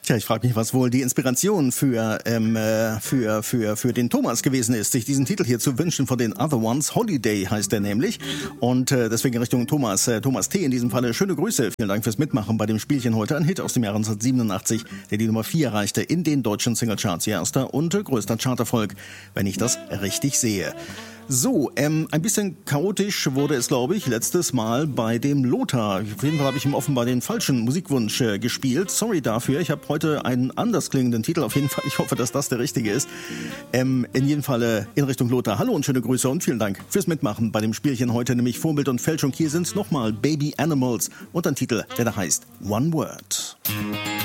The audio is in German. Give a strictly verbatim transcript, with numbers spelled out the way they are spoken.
Tja, ich frage mich, was wohl die Inspiration für, ähm, äh, für, für, für den Thomas gewesen ist, sich diesen Titel hier zu wünschen von den Other Ones. Holiday heißt er nämlich. Und äh, deswegen Richtung Thomas, äh, Thomas T. in diesem Falle. Schöne Grüße. Vielen Dank fürs Mitmachen bei dem Spielchen heute. Ein Hit aus dem Jahre neunzehnhundertsiebenundachtzig, der die Nummer vier erreichte in den deutschen Singlecharts. Ihr erster und äh, größter Charterfolg, wenn ich das richtig sehe. So, ähm, ein bisschen chaotisch wurde es, glaube ich, letztes Mal bei dem Lothar. Auf jeden Fall habe ich ihm offenbar den falschen Musikwunsch äh, gespielt. Sorry dafür. Ich habe heute einen anders klingenden Titel. Auf jeden Fall, ich hoffe, dass das der richtige ist. Ähm, in jedem Fall in Richtung Lothar. Hallo und schöne Grüße und vielen Dank fürs Mitmachen bei dem Spielchen heute, nämlich Vorbild und Fälschung. Hier sind nochmal Baby Animals und ein Titel, der da heißt One Word.